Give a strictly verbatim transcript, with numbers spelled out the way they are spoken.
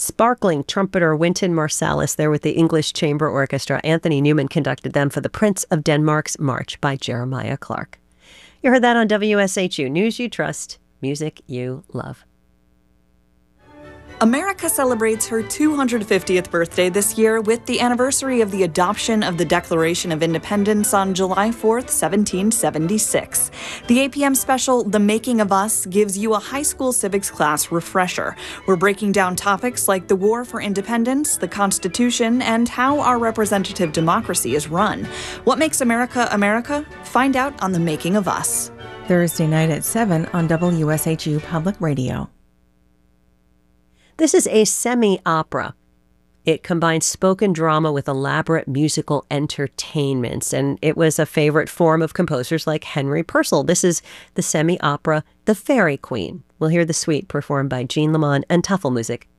sparkling trumpeter Wynton Marsalis there with the English Chamber Orchestra. Anthony Newman conducted them for the Prince of Denmark's March by Jeremiah Clark. You heard that on W S H U. News you trust, music you love. America celebrates her two hundred fiftieth birthday this year with the anniversary of the adoption of the Declaration of Independence on July fourth, seventeen seventy-six. The eight p.m. special, The Making of Us, gives you a high school civics class refresher. We're breaking down topics like the war for independence, the Constitution, and how our representative democracy is run. What makes America America? Find out on The Making of Us. Thursday night at seven on W S H U Public Radio. This is a semi-opera. It combines spoken drama with elaborate musical entertainments, and it was a favorite form of composers like Henry Purcell. This is the semi-opera The Fairy Queen. We'll hear the suite performed by Jean Lamont and Tuffle Music.